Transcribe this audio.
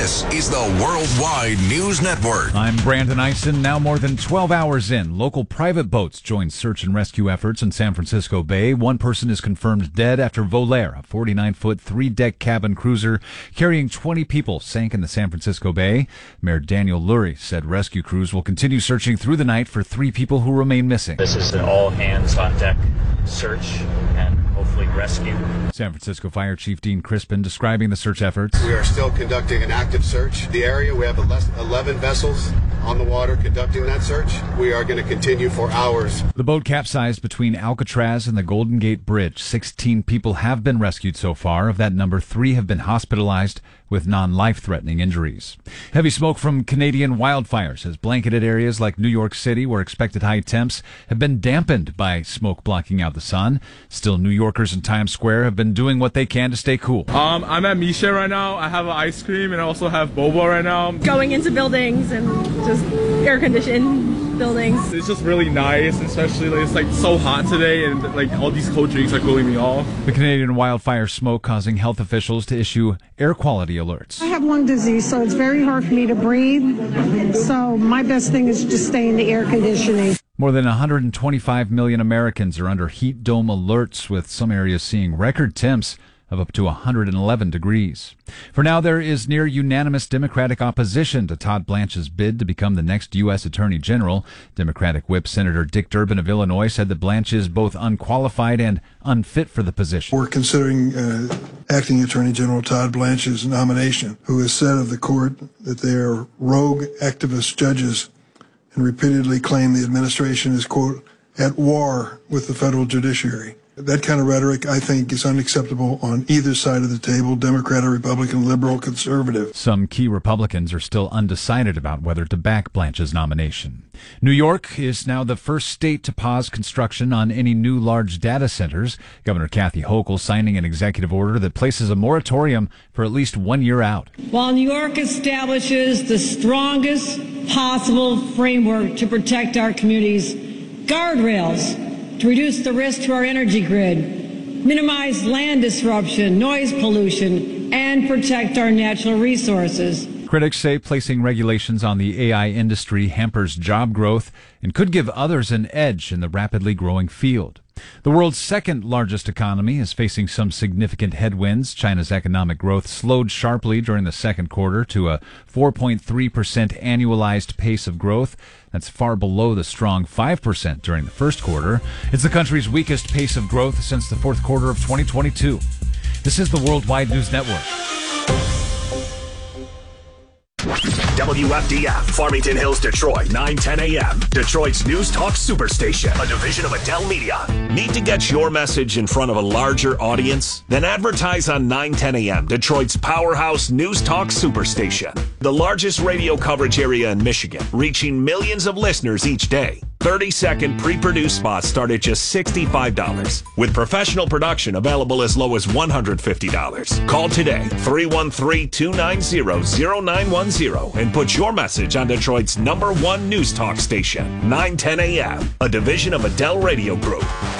This is the Worldwide News Network. I'm Brandon Eisen. Now more than 12 hours in, local private boats joined search and rescue efforts in San Francisco Bay. One person is confirmed dead after Volair, a 49-foot, three-deck cabin cruiser carrying 20 people, sank in the San Francisco Bay. Mayor Daniel Lurie said rescue crews will continue searching through the night for 3 people who remain missing. This is an all-hands-on-deck search and hopefully rescue. San Francisco Fire Chief Dean Crispin describing the search efforts. We are still conducting an active search. The area, we have 11 vessels on the water conducting that search. We are going to continue for hours. The boat capsized between Alcatraz and the Golden Gate Bridge. 16 people have been rescued so far. Of that number, 3 have been hospitalized with non-life-threatening injuries. Heavy smoke from Canadian wildfires has blanketed areas like New York City, where expected high temps have been dampened by smoke blocking out the sun. Still, New Yorkers in Times Square have been doing what they can to stay cool. I'm at Misha right now. I have an ice cream and I also have boba right now. Going into buildings and just air-conditioned buildings. It's just really nice, especially it's like so hot today and like all these cold drinks are cooling me off. The Canadian wildfire smoke causing health officials to issue air quality alerts. I have lung disease, so it's very hard for me to breathe. So my best thing is just stay in the air conditioning. More than 125 million Americans are under heat dome alerts, with some areas seeing record temps of up to 111 degrees. For now, there is near unanimous Democratic opposition to Todd Blanche's bid to become the next U.S. Attorney General. Democratic Whip Senator Dick Durbin of Illinois said that Blanche is both unqualified and unfit for the position. We're considering Acting Attorney General Todd Blanche's nomination, who has said of the court that they are rogue activist judges and repeatedly claim the administration is, quote, at war with the federal judiciary. That kind of rhetoric, I think, is unacceptable on either side of the table, Democrat or Republican, liberal, conservative. Some key Republicans are still undecided about whether to back Blanche's nomination. New York is now the first state to pause construction on any new large data centers. Governor Kathy Hochul signing an executive order that places a moratorium for at least 1 year out. While New York establishes the strongest possible framework to protect our communities, guardrails to reduce the risk to our energy grid, minimize land disruption, noise pollution, and protect our natural resources. Critics say placing regulations on the AI industry hampers job growth and could give others an edge in the rapidly growing field. The world's second largest economy is facing some significant headwinds. China's economic growth slowed sharply during the second quarter to a 4.3% annualized pace of growth. That's far below the strong 5% during the first quarter. It's the country's weakest pace of growth since the fourth quarter of 2022. This is the Worldwide News Network. WFDF, Farmington Hills, Detroit, 9:10 a.m. Detroit's News Talk Superstation, a division of Adele Media. Need to get your message in front of a larger audience? Then advertise on 9:10 a.m. Detroit's powerhouse News Talk Superstation, the largest radio coverage area in Michigan, reaching millions of listeners each day. 30-second pre-produced spots start at just $65, with professional production available as low as $150. Call today, 313-290-0910, and put your message on Detroit's #1 news talk station, 910 AM, a division of Adele Radio Group.